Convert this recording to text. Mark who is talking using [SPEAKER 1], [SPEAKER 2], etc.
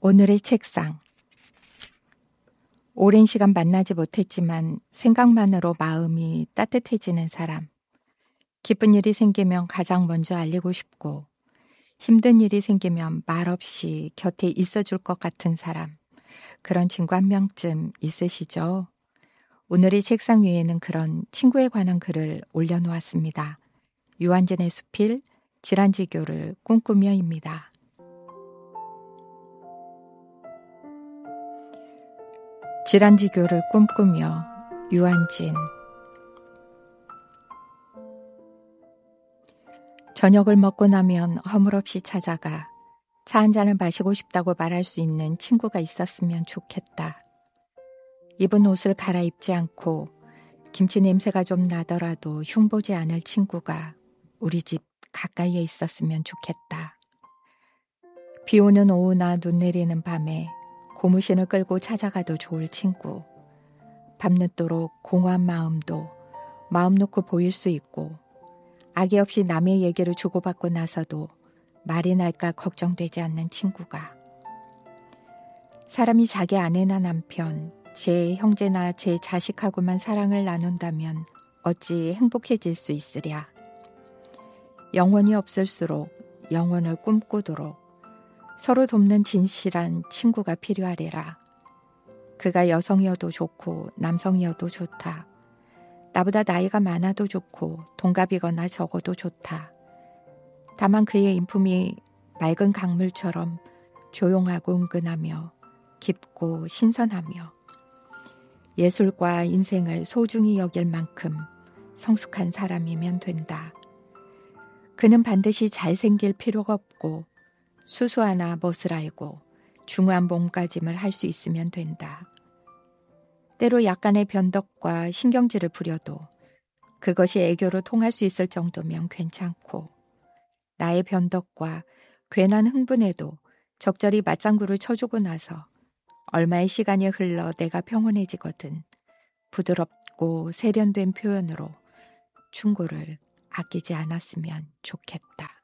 [SPEAKER 1] 오늘의 책상. 오랜 시간 만나지 못했지만 생각만으로 마음이 따뜻해지는 사람. 기쁜 일이 생기면 가장 먼저 알리고 싶고 힘든 일이 생기면 말없이 곁에 있어줄 것 같은 사람. 그런 친구 한 명쯤 있으시죠? 오늘의 책상 위에는 그런 친구에 관한 글을 올려놓았습니다. 유한진의 수필, 질환지교를 꿈꾸며입니다. 질환지교를 꿈꾸며 유한진. 저녁을 먹고 나면 허물없이 찾아가 차 한 잔을 마시고 싶다고 말할 수 있는 친구가 있었으면 좋겠다. 입은 옷을 갈아입지 않고 김치 냄새가 좀 나더라도 흉보지 않을 친구가 우리 집 가까이에 있었으면 좋겠다. 비 오는 오후나 눈 내리는 밤에 고무신을 끌고 찾아가도 좋을 친구. 밤늦도록 공허한 마음도 마음 놓고 보일 수 있고 악의 없이 남의 얘기를 주고받고 나서도 말이 날까 걱정되지 않는 친구가. 사람이 자기 아내나 남편, 제 형제나 제 자식하고만 사랑을 나눈다면 어찌 행복해질 수 있으랴. 영원히 없을수록 영원을 꿈꾸도록 서로 돕는 진실한 친구가 필요하리라. 그가 여성이어도 좋고 남성이어도 좋다. 나보다 나이가 많아도 좋고 동갑이거나 적어도 좋다. 다만 그의 인품이 맑은 강물처럼 조용하고 은근하며 깊고 신선하며 예술과 인생을 소중히 여길 만큼 성숙한 사람이면 된다. 그는 반드시 잘생길 필요가 없고 수수하나 멋을 알고 중후한 몸가짐을 할 수 있으면 된다. 때로 약간의 변덕과 신경질을 부려도 그것이 애교로 통할 수 있을 정도면 괜찮고 나의 변덕과 괜한 흥분에도 적절히 맞장구를 쳐주고 나서 얼마의 시간이 흘러 내가 평온해지거든 부드럽고 세련된 표현으로 충고를 아끼지 않았으면 좋겠다.